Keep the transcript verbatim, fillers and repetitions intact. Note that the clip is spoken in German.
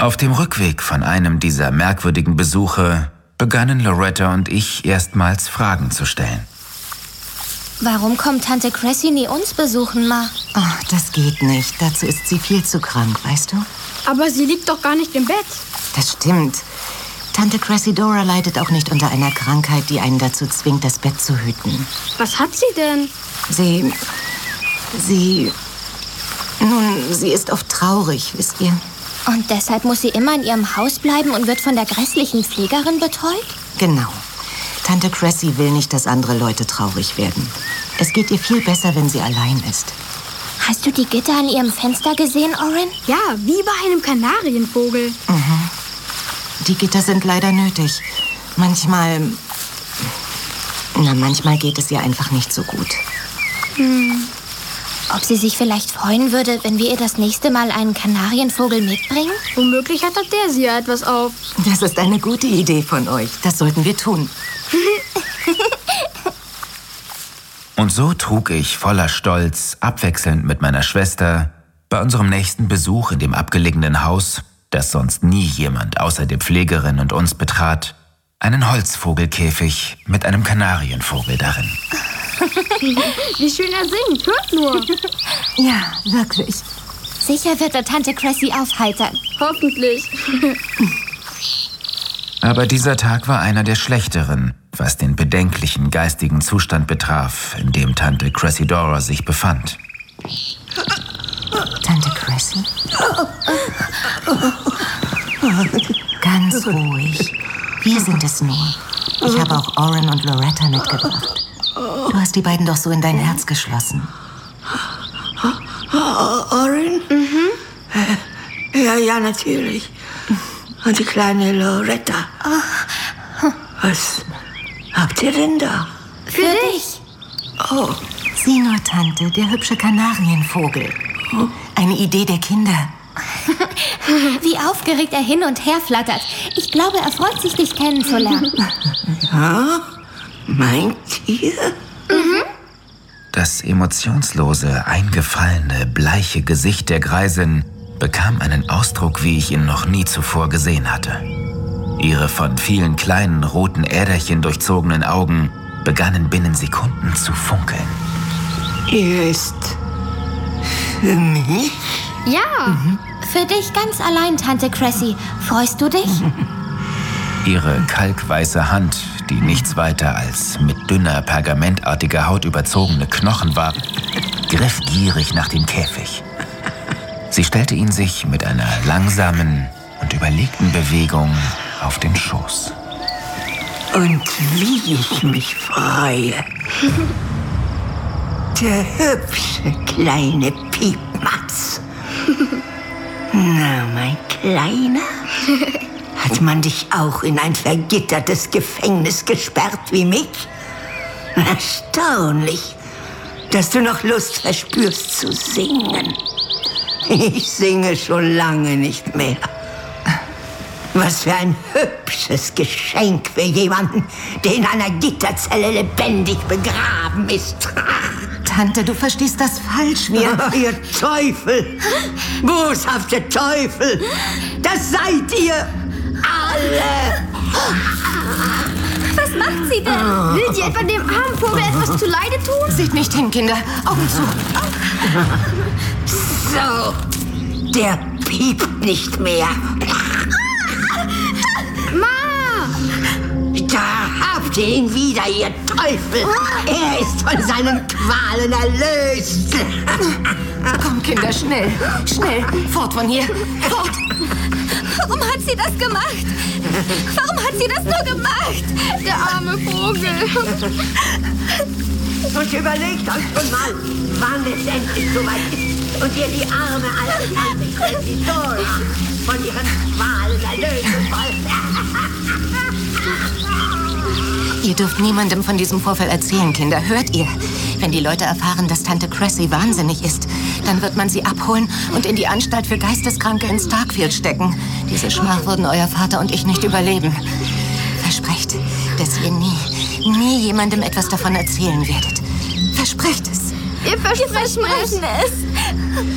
Auf dem Rückweg von einem dieser merkwürdigen Besuche begannen Loretta und ich erstmals Fragen zu stellen. Warum kommt Tante Cressy nie uns besuchen, Ma? Ach, das geht nicht. Dazu ist sie viel zu krank, weißt du? Aber sie liegt doch gar nicht im Bett. Das stimmt. Tante Cressidora leidet auch nicht unter einer Krankheit, die einen dazu zwingt, das Bett zu hüten. Was hat sie denn? Sie... Sie... Nun, sie ist oft traurig, wisst ihr? Und deshalb muss sie immer in ihrem Haus bleiben und wird von der grässlichen Pflegerin betreut? Genau. Tante Cressy will nicht, dass andere Leute traurig werden. Es geht ihr viel besser, wenn sie allein ist. Hast du die Gitter an ihrem Fenster gesehen, Orin? Ja, wie bei einem Kanarienvogel. Mhm. Die Gitter sind leider nötig. Manchmal... Na, manchmal geht es ihr einfach nicht so gut. Hm. Ob sie sich vielleicht freuen würde, wenn wir ihr das nächste Mal einen Kanarienvogel mitbringen? Womöglich hat auch der sie ja etwas auf. Das ist eine gute Idee von euch. Das sollten wir tun. Und so trug ich voller Stolz, abwechselnd mit meiner Schwester, bei unserem nächsten Besuch in dem abgelegenen Haus, das sonst nie jemand außer der Pflegerin und uns betrat, einen Holzvogelkäfig mit einem Kanarienvogel darin. Wie schön er singt, hört nur. Ja, wirklich. Sicher wird er Tante Cressy aufheitern. Hoffentlich. Aber dieser Tag war einer der schlechteren, was den bedenklichen geistigen Zustand betraf, in dem Tante Cressidora sich befand. Tante Cressy? Ganz ruhig. Wir sind es nur. Ich habe auch Orin und Loretta mitgebracht. Du hast die beiden doch so in dein Herz geschlossen. Orin? Mhm. Ja, ja, natürlich. Und die kleine Loretta. Was habt ihr denn da? Für dich. Oh. Sieh nur, Tante, der hübsche Kanarienvogel. Eine Idee der Kinder. Wie aufgeregt er hin und her flattert. Ich glaube, er freut sich, dich kennenzulernen. Ja? Meint ihr? Mhm. Das emotionslose, eingefallene, bleiche Gesicht der Greisin bekam einen Ausdruck, wie ich ihn noch nie zuvor gesehen hatte. Ihre von vielen kleinen roten Äderchen durchzogenen Augen begannen binnen Sekunden zu funkeln. Ihr ist für mich? Ja, mhm. Für dich ganz allein, Tante Cressy. Freust du dich? Ihre kalkweiße Hand, die nichts weiter als mit dünner, pergamentartiger Haut überzogene Knochen war, griff gierig nach dem Käfig. Sie stellte ihn sich mit einer langsamen und überlegten Bewegung auf den Schoß. Und wie ich mich freue. Der hübsche kleine Piepmatz. Na, mein Kleiner? Hat man dich auch in ein vergittertes Gefängnis gesperrt wie mich? Erstaunlich, dass du noch Lust verspürst zu singen. Ich singe schon lange nicht mehr. Was für ein hübsches Geschenk für jemanden, der in einer Gitterzelle lebendig begraben ist. Tante, du verstehst das falsch. Wir... Oh, ihr Teufel! Boshafte Teufel! Das seid ihr alle! Was macht sie denn? Will sie etwa dem armen Vogel etwas zuleide tun? Seht nicht hin, Kinder. Augen zu. So, der piept nicht mehr. Ma! Da habt ihr ihn wieder, ihr Teufel. Er ist von seinen Qualen erlöst. Komm, Kinder, schnell. Schnell. Fort von hier. Fort. Warum hat sie das gemacht? Warum hat sie das nur gemacht? Der arme Vogel. Und überlegt euch schon mal, wann es endlich soweit ist und ihr die arme alte Tante Cressidora von ihren Qualen erlösen wollt. Ihr dürft niemandem von diesem Vorfall erzählen, Kinder. Hört ihr? Wenn die Leute erfahren, dass Tante Cressy wahnsinnig ist, dann wird man sie abholen und in die Anstalt für Geisteskranke in Starkfield stecken. Diese Schmach würden euer Vater und ich nicht überleben. Versprecht, dass ihr nie, nie jemandem etwas davon erzählen werdet. Versprecht es. Ihr versprechen es.